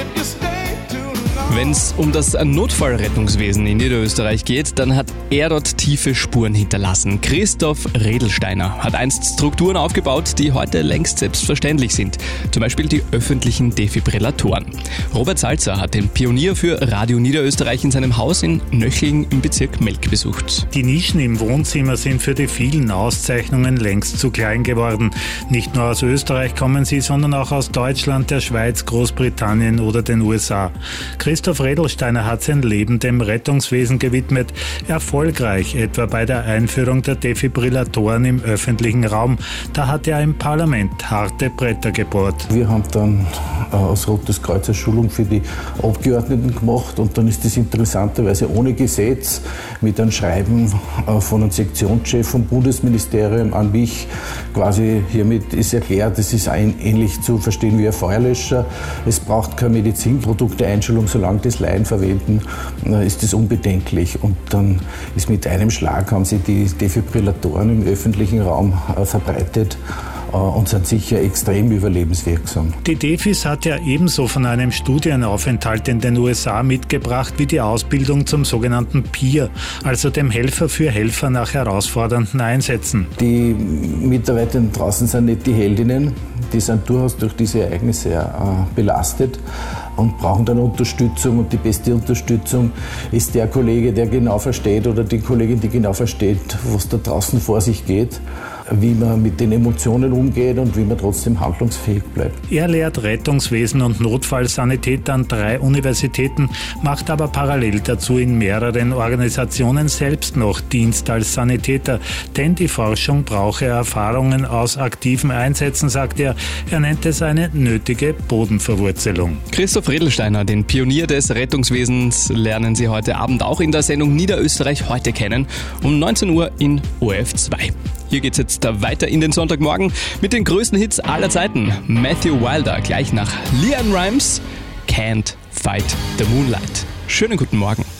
Wenn es um das Notfallrettungswesen in Niederösterreich geht, dann hat er dort tiefe Spuren hinterlassen. Christoph Redelsteiner hat einst Strukturen aufgebaut, die heute längst selbstverständlich sind. Zum Beispiel die öffentlichen Defibrillatoren. Robert Salzer hat den Pionier für Radio Niederösterreich in seinem Haus in Nöchling im Bezirk Melk besucht. Die Nischen im Wohnzimmer sind für die vielen Auszeichnungen längst zu klein geworden. Nicht nur aus Österreich kommen sie, sondern auch aus Deutschland, der Schweiz, Großbritannien oder den USA. Christoph Redelsteiner hat sein Leben dem Rettungswesen gewidmet. Erfolgreich, etwa bei der Einführung der Defibrillatoren im öffentlichen Raum. Da hat er im Parlament harte Bretter gebohrt. Wir haben dann als Rotes Kreuz eine Schulung für die Abgeordneten gemacht und dann ist das interessanterweise ohne Gesetz mit einem Schreiben von einem Sektionschef vom Bundesministerium an mich quasi hiermit ist erklärt, es ist ähnlich zu verstehen wie ein Feuerlöscher. Es braucht keine Medizinprodukte-Einschulung, solange das Laien verwenden, ist das unbedenklich. Und dann ist mit einem Schlag haben sie die Defibrillatoren im öffentlichen Raum verbreitet und sind sicher extrem überlebenswirksam. Die Defis hat er ebenso von einem Studienaufenthalt in den USA mitgebracht wie die Ausbildung zum sogenannten Peer, also dem Helfer für Helfer nach herausfordernden Einsätzen. Die Mitarbeiter draußen sind nicht die Heldinnen, die sind durchaus durch diese Ereignisse belastet und brauchen dann Unterstützung. Und die beste Unterstützung ist der Kollege, der genau versteht oder die Kollegin, die genau versteht, was da draußen vor sich geht, wie man mit den Emotionen umgeht und wie man trotzdem handlungsfähig bleibt. Er lehrt Rettungswesen und Notfallsanität an 3 Universitäten, macht aber parallel dazu in mehreren Organisationen selbst noch Dienst als Sanitäter. Denn die Forschung brauche Erfahrungen aus aktiven Einsätzen, sagt er. Er nennt es eine nötige Bodenverwurzelung. Christoph Redelsteiner, den Pionier des Rettungswesens, lernen Sie heute Abend auch in der Sendung Niederösterreich heute kennen, um 19 Uhr in ORF2. Hier geht's jetzt weiter in den Sonntagmorgen mit den größten Hits aller Zeiten. Matthew Wilder gleich nach LeAnn Rimes, Can't Fight the Moonlight. Schönen guten Morgen.